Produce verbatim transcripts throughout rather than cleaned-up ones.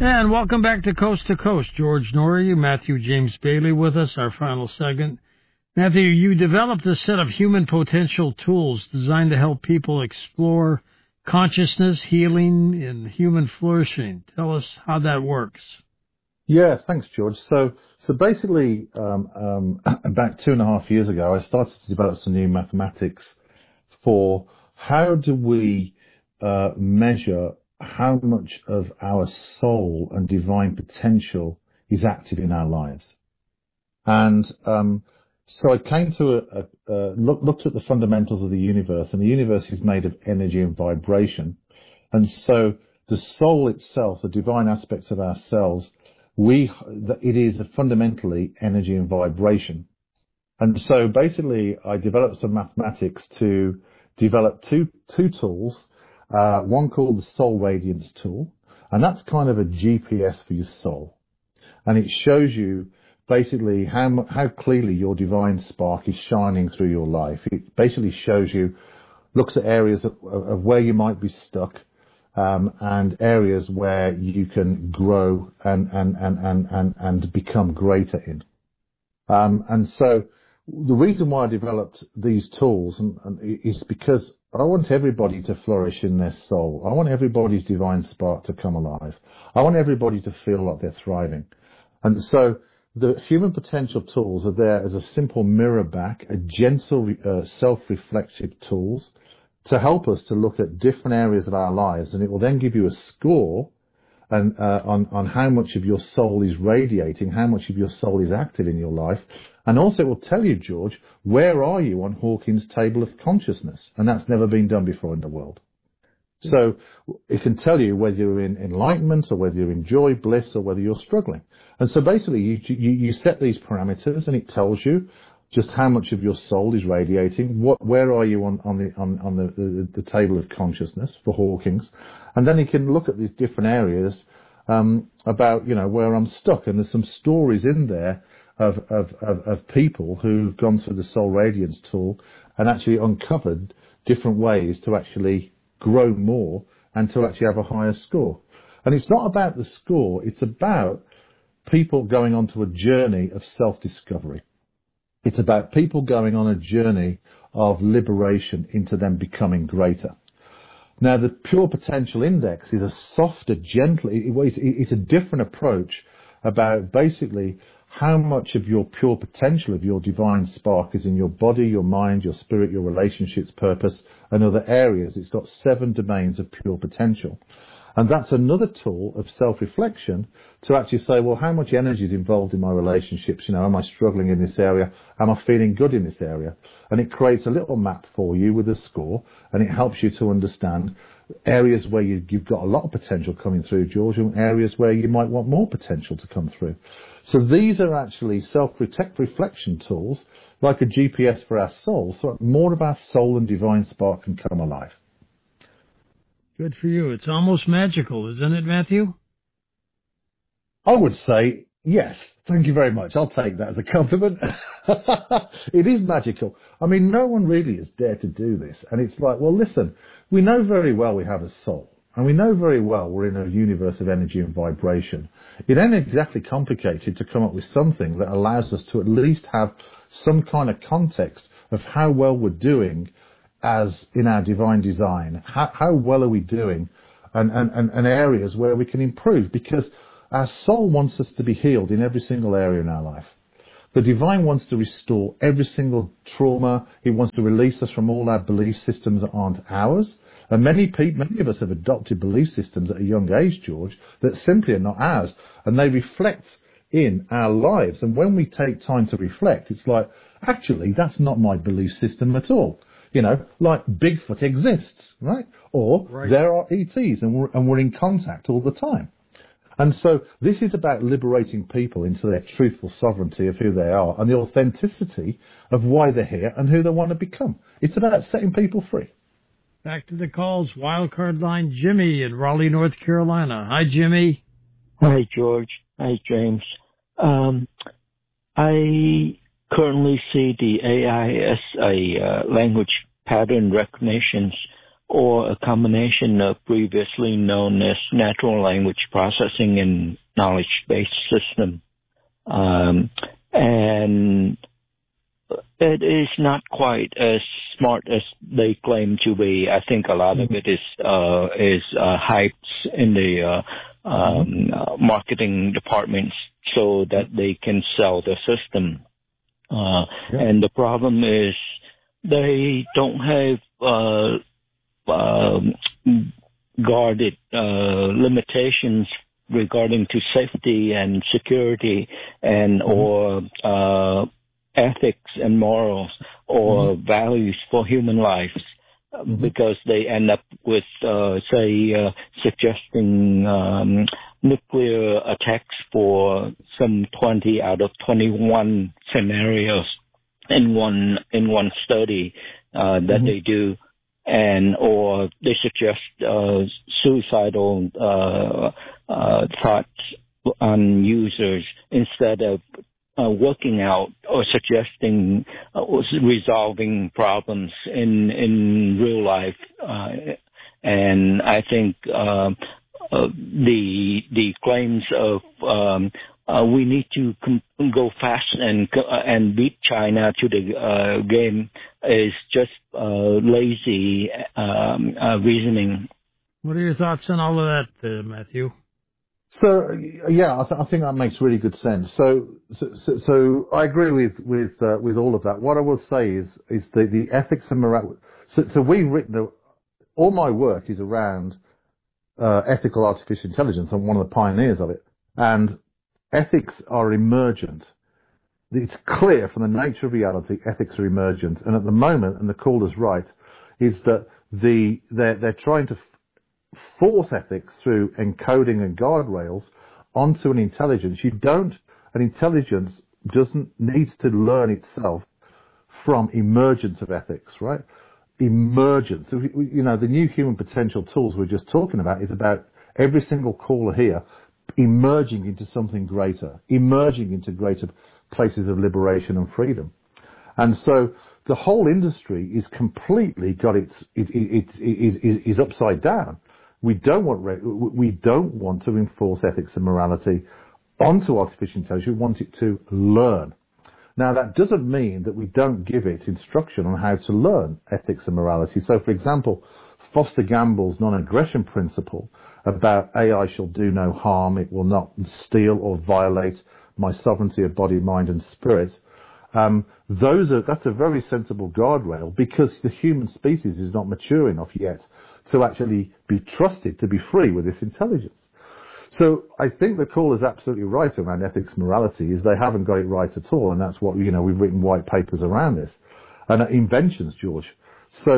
And welcome back to Coast to Coast. George Norrie, Matthew James Bailey with us, our final segment. Matthew, you developed a set of human potential tools designed to help people explore consciousness, healing, and human flourishing. Tell us how that works. Yeah, thanks, George. So, so basically, um, um, about two and a half years ago, I started to develop some new mathematics for how do we uh, measure how much of our soul and divine potential is active in our lives. And um, so I came to a, a, a look, looked at the fundamentals of the universe, and the universe is made of energy and vibration. And so the soul itself, the divine aspects of ourselves, we it is fundamentally energy and vibration. And so basically, I developed some mathematics to develop two two tools. Uh, one called the Soul Radiance tool, and that's kind of a G P S for your soul, and it shows you basically how how clearly your divine spark is shining through your life. It basically shows you, looks at areas of, of where you might be stuck, um, and areas where you can grow and and and and and, and become greater in. Um, and so the reason why I developed these tools and, and is because I want everybody to flourish in their soul. I want everybody's divine spark to come alive. I want everybody to feel like they're thriving. And so the human potential tools are there as a simple mirror back, a gentle uh, self-reflective tools to help us to look at different areas of our lives. And it will then give you a score and uh, on, on how much of your soul is radiating, how much of your soul is active in your life. And also it will tell you, George, where are you on Hawkins' table of consciousness? And that's never been done before in the world. So it can tell you whether you're in enlightenment or whether you're in joy, bliss, or whether you're struggling. And so basically you, you, you set these parameters and it tells you just how much of your soul is radiating, what, where are you on, on the, on, on the, the, the table of consciousness for Hawkins. And then you can look at these different areas, um, about, you know, where I'm stuck. And there's some stories in there of, of, of, of people who've gone through the Soul Radiance tool and actually uncovered different ways to actually grow more and to actually have a higher score. And it's not about the score, it's about people going onto a journey of self-discovery. It's about people going on a journey of liberation into them becoming greater. Now, the Pure Potential Index is a softer, gentler, it's a different approach about basically how much of your pure potential of your divine spark is in your body, your mind, your spirit, your relationships, purpose, and other areas. It's got seven domains of pure potential. And that's another tool of self-reflection to actually say, well, how much energy is involved in my relationships? You know, am I struggling in this area? Am I feeling good in this area? And it creates a little map for you with a score, and it helps you to understand areas where you, you've got a lot of potential coming through, George, and areas where you might want more potential to come through. So these are actually self-protect reflection tools, like a G P S for our soul, so more of our soul and divine spark can come alive. Good for you. It's almost magical, isn't it, Matthew? I would say yes. Thank you very much. I'll take that as a compliment. It is magical. I mean, no one really has dared to do this. And it's like, well, listen, we know very well we have a soul. And we know very well we're in a universe of energy and vibration. It ain't exactly complicated to come up with something that allows us to at least have some kind of context of how well we're doing as in our divine design. How, how well are we doing? And, and, and, and areas where we can improve, because our soul wants us to be healed in every single area in our life. The divine wants to restore every single trauma. It wants to release us from all our belief systems that aren't ours. And many people, many of us have adopted belief systems at a young age, George, that simply are not ours. And they reflect in our lives. And when we take time to reflect, it's like, actually, that's not my belief system at all. You know, like Bigfoot exists, right? Or right. There are E Ts and we're, and we're in contact all the time. And so this is about liberating people into their truthful sovereignty of who they are and the authenticity of why they're here and who they want to become. It's about setting people free. Back to the calls. Wildcard line, Jimmy in Raleigh, North Carolina. Hi, Jimmy. Hi, George. Hi, James. Um, I currently see the A I as a uh, language pattern recognition or a combination of previously known as natural language processing and knowledge-based system. Um, and it is not quite as smart as they claim to be. I think a lot of it is uh, is uh, hyped in the uh, um, uh, marketing departments so that they can sell the system. Uh, yeah. And the problem is they don't have uh, uh, guarded uh, limitations regarding to safety and security and mm-hmm. or uh, ethics and morals or mm-hmm. values for human lives, mm-hmm. because they end up with, uh, say, uh, suggesting um, nuclear attacks for some twenty out of twenty-one scenarios in one in one study uh, that mm-hmm. they do, and or they suggest uh, suicidal uh, uh, thoughts on users instead of Uh, working out or suggesting uh, resolving problems in in real life, uh, and I think uh, uh, the the claims of um, uh, we need to com- go fast and uh, and beat China to the uh, game is just uh, lazy um, uh, reasoning. What are your thoughts on all of that, uh, Matthew? So yeah, I, th- I think that makes really good sense. So so, so, so I agree with with uh, with all of that. What I will say is is the, the ethics and morality. So, so we've written a, all my work is around uh, ethical artificial intelligence. I'm one of the pioneers of it, and ethics are emergent. It's clear from the nature of reality, ethics are emergent, and at the moment, and the caller's right, is that the they're they're trying to force ethics through encoding and guardrails onto an intelligence. You don't, an intelligence doesn't, needs to learn itself from emergence of ethics, right? Emergence. You know, the new human potential tools we're just talking about is about every single caller here emerging into something greater, emerging into greater places of liberation and freedom. And so the whole industry is completely got its, it, it, it, it is upside down. We don't want we don't want to enforce ethics and morality onto artificial intelligence. We want it to learn. Now, that doesn't mean that we don't give it instruction on how to learn ethics and morality. So, for example, Foster Gamble's non-aggression principle about A I shall do no harm, it will not steal or violate my sovereignty of body, mind, and spirit. Um, those are that's a very sensible guardrail because the human species is not mature enough yet to actually be trusted to be free with this intelligence. So I think the call is absolutely right around ethics and morality is they haven't got it right at all, and that's what, you know, we've written white papers around this. And uh, inventions, George. So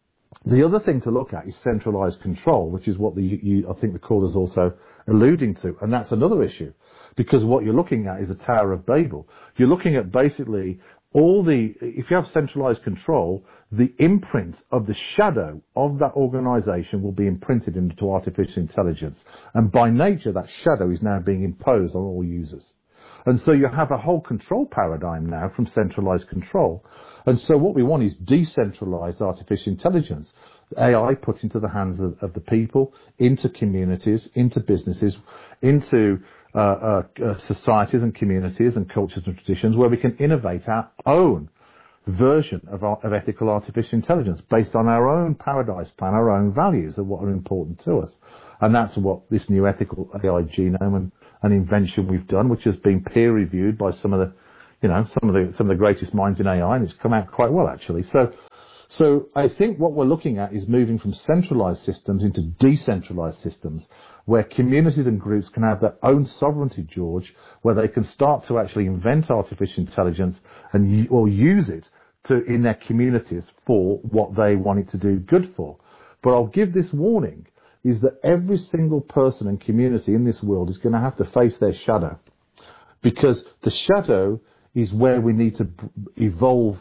the other thing to look at is centralized control, which is what the you, I think the call is also alluding to, and that's another issue. Because what you're looking at is a Tower of Babel. You're looking at basically all the, if you have centralized control, the imprint of the shadow of that organization will be imprinted into artificial intelligence. And by nature, that shadow is now being imposed on all users. And so you have a whole control paradigm now from centralized control. And so what we want is decentralized artificial intelligence. A I put into the hands of, of the people, into communities, into businesses, into uh, uh, uh, societies and communities and cultures and traditions where we can innovate our own version of, our, of ethical artificial intelligence based on our own paradise plan, our own values of what are important to us. And that's what this new ethical A I genome and, and invention we've done, which has been peer reviewed by some of the, you know, some of the some of the greatest minds in A I, and it's come out quite well actually. So, so I think what we're looking at is moving from centralized systems into decentralized systems, where communities and groups can have their own sovereignty, George, where they can start to actually invent artificial intelligence and or use it to in their communities for what they want it to do good for. But I'll give this warning: is that every single person and community in this world is going to have to face their shadow, because the shadow is where we need to evolve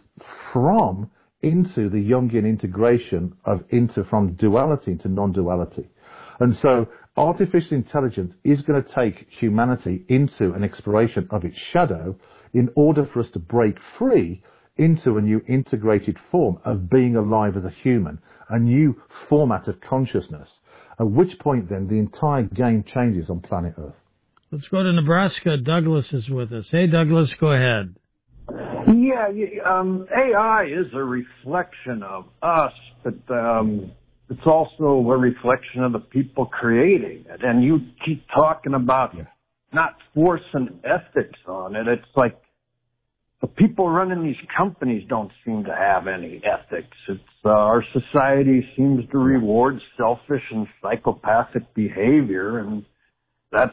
from into the Jungian integration of into from duality into non-duality. And so artificial intelligence is going to take humanity into an exploration of its shadow in order for us to break free into a new integrated form of being alive as a human a new format of consciousness, at which point then the entire game changes on planet Earth. Let's go to Nebraska. Douglas is with us. Hey, Douglas, go ahead. Yeah, um, A I is a reflection of us, but um, it's also a reflection of the people creating it. And you keep talking about yeah. not forcing ethics on it. It's like the people running these companies don't seem to have any ethics. It's uh, our society seems to reward selfish and psychopathic behavior, and that's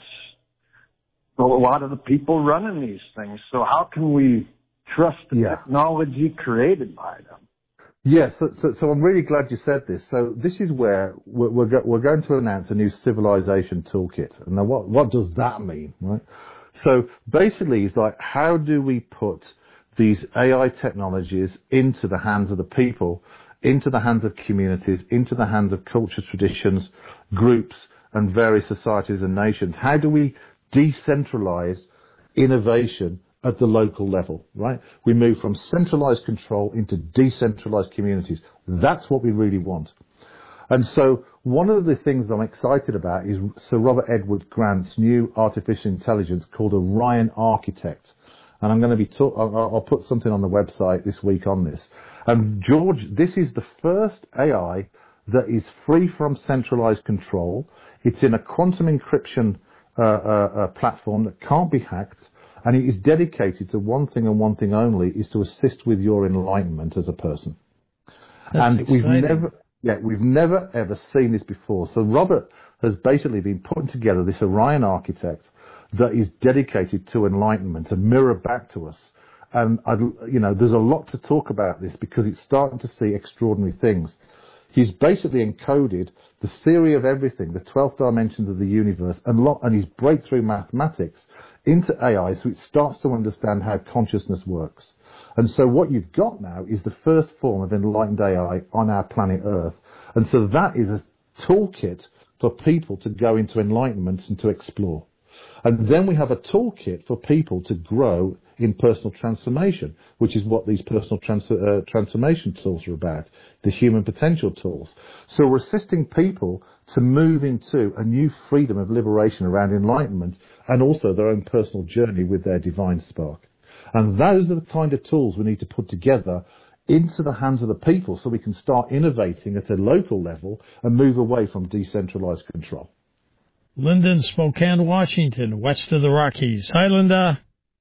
a lot of the people running these things. So how can we trust the yeah. technology created by them? Yes, so, so, so I'm really glad you said this. So this is where we're, we're, go, we're going to announce a new civilization toolkit. And now what, what does that mean, right? So basically it's like, how do we put these A I technologies into the hands of the people, into the hands of communities, into the hands of culture, traditions, groups, and various societies and nations? How do we decentralize innovation at the local level, right? We move from centralized control into decentralized communities. That's what we really want. And so one of the things I'm excited about is Sir Robert Edward Grant's new artificial intelligence called Orion Architect. And I'm going to be talk- I'll, I'll put something on the website this week on this. And George, this is the first A I that is free from centralized control. It's in a quantum encryption uh, uh, uh, platform that can't be hacked. And it is dedicated to one thing and one thing only, is to assist with your enlightenment as a person. That's and exciting. we've never, yeah, we've never ever seen this before. So Robert has basically been putting together this Orion Architect that is dedicated to enlightenment, a mirror back to us. And I'd, you know, there's a lot to talk about this because it's starting to see extraordinary things. He's basically encoded the theory of everything, the twelve dimensions of the universe, and, lot, and his breakthrough mathematics into A I, so it starts to understand how consciousness works. And so what you've got now is the first form of enlightened A I on our planet Earth. And so that is a toolkit for people to go into enlightenment and to explore. And then we have a toolkit for people to grow in personal transformation, which is what these personal trans- uh, transformation tools are about, the human potential tools. So we're assisting people to move into a new freedom of liberation around enlightenment and also their own personal journey with their divine spark. And those are the kind of tools we need to put together into the hands of the people so we can start innovating at a local level and move away from decentralized control. Linda in Spokane, Washington, west of the Rockies. Hi, Linda.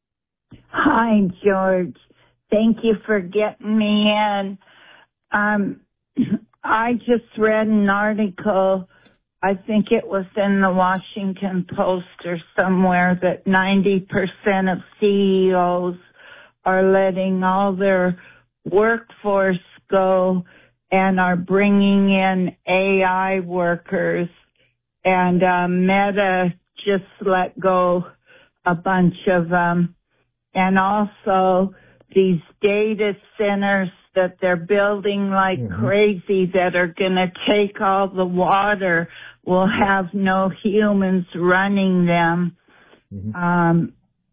Hi, George. Thank you for getting me in. Um, I just read an article, I think it was in the Washington Post or somewhere, that ninety percent of C E Os are letting all their workforce go and are bringing in A I workers. And uh, Meta just let go a bunch of them. And also these data centers that they're building like mm-hmm. crazy that are going to take all the water will have no humans running them. Mm-hmm. Um,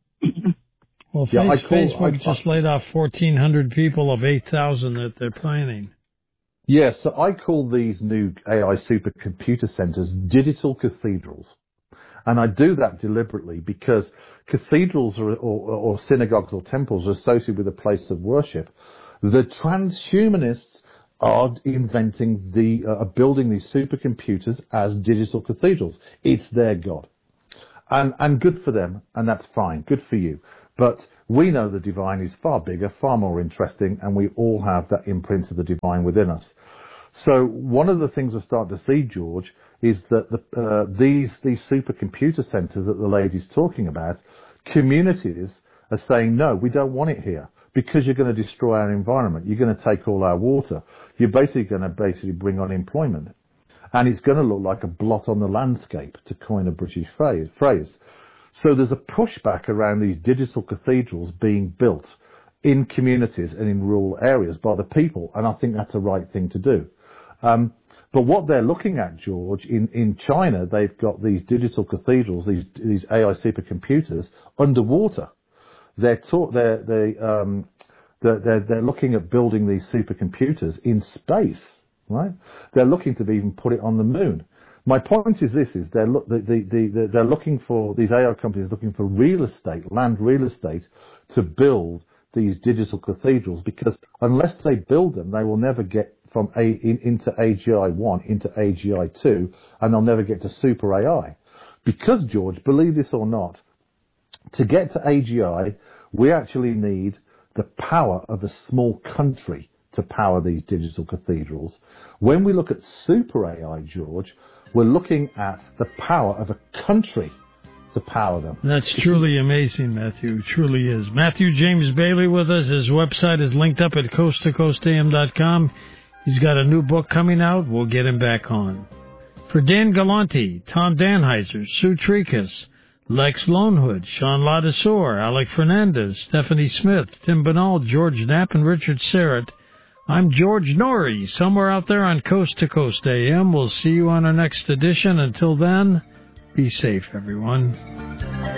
well, yeah, face, I call, Facebook I, just laid off fourteen hundred people of eight thousand that they're planning. Yes, yeah, so I call these new A I supercomputer centers digital cathedrals. And I do that deliberately because cathedrals or, or, or synagogues or temples are associated with a place of worship. The transhumanists are inventing the, uh, building these supercomputers as digital cathedrals. It's their God. And, and good for them, and that's fine. Good for you. But we know the divine is far bigger, far more interesting, and we all have that imprint of the divine within us. So one of the things we're starting to see, George, is that the, uh, these these supercomputer centers that the lady's talking about, communities are saying, no, we don't want it here because you're going to destroy our environment. You're going to take all our water. You're basically going to basically bring unemployment. And it's going to look like a blot on the landscape, to coin a British phrase. So there's a pushback around these digital cathedrals being built in communities and in rural areas by the people, and I think that's the right thing to do. Um, but what they're looking at, George, in, in China, they've got these digital cathedrals, these these A I supercomputers underwater. They're taught they're they um they're, they're they're looking at building these supercomputers in space. right? They're looking to even put it on the moon. My point is this, is they're, look, the, the, the, they're looking for, these A I companies looking for real estate, land real estate, to build these digital cathedrals, because unless they build them, they will never get from A, in, into A G I one, into A G I two, and they'll never get to super A I. Because, George, believe this or not, to get to A G I, we actually need the power of a small country to power these digital cathedrals. When we look at super A I, George, we're looking at the power of a country to power them. That's truly amazing, Matthew. It truly is. Matthew James Bailey with us. His website is linked up at coast to coast a m dot com. He's got a new book coming out. We'll get him back on. For Dan Galante, Tom Danheiser, Sue Trikas, Lex Lonehood, Sean Ladisor, Alec Fernandez, Stephanie Smith, Tim Banal, George Knapp, and Richard Serrett, I'm George Norrie, somewhere out there on Coast to Coast A M. We'll see you on our next edition. Until then, be safe, everyone.